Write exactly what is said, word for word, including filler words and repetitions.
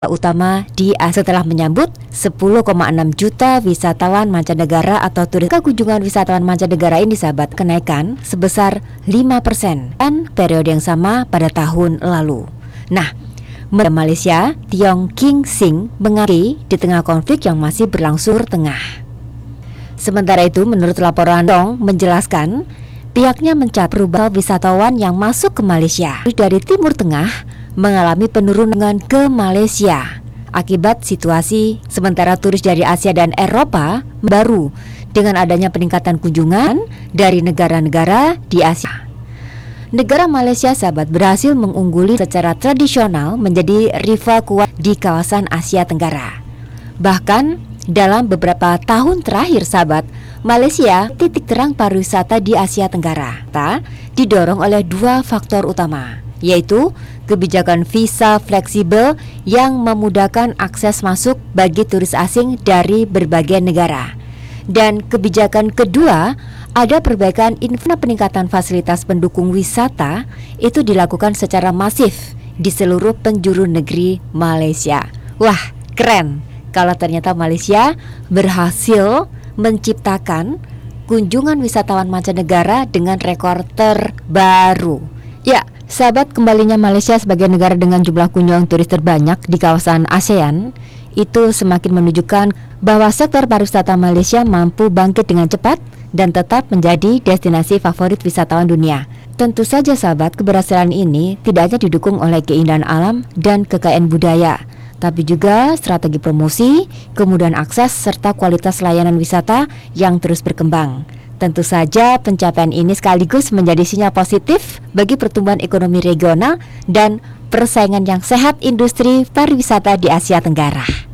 utama di Asia setelah menyambut sepuluh koma enam juta wisatawan mancanegara atau turis. Kunjungan wisatawan mancanegara ini sahabat kenaikan sebesar lima persen dan periode yang sama pada tahun lalu. Nah, Malaysia, Tiong King Sing mengakui di tengah konflik yang masih berlangsung tengah. Sementara itu, menurut laporan Dong menjelaskan pihaknya mencatat perubahan wisatawan yang masuk ke Malaysia dari Timur Tengah mengalami penurunan ke Malaysia akibat situasi, sementara turis dari Asia dan Eropa baru dengan adanya peningkatan kunjungan dari negara-negara di Asia. Negara Malaysia sahabat berhasil mengungguli secara tradisional menjadi rival kuat di kawasan Asia Tenggara. Bahkan dalam beberapa tahun terakhir sahabat, Malaysia titik terang pariwisata di Asia Tenggara tak didorong oleh dua faktor utama, yaitu kebijakan visa fleksibel yang memudahkan akses masuk bagi turis asing dari berbagai negara. Dan kebijakan kedua, ada perbaikan infra peningkatan fasilitas pendukung wisata itu dilakukan secara masif di seluruh penjuru negeri Malaysia. Wah, keren kalau ternyata Malaysia berhasil menciptakan kunjungan wisatawan mancanegara dengan rekor terbaru. Ya, sahabat, kembalinya Malaysia sebagai negara dengan jumlah kunjungan turis terbanyak di kawasan ASEAN itu semakin menunjukkan bahwa sektor pariwisata Malaysia mampu bangkit dengan cepat dan tetap menjadi destinasi favorit wisatawan dunia. Tentu saja sahabat, keberhasilan ini tidak hanya didukung oleh keindahan alam dan kekayaan budaya, tapi juga strategi promosi, kemudahan akses, serta kualitas layanan wisata yang terus berkembang. Tentu saja pencapaian ini sekaligus menjadi sinyal positif bagi pertumbuhan ekonomi regional dan persaingan yang sehat industri pariwisata di Asia Tenggara.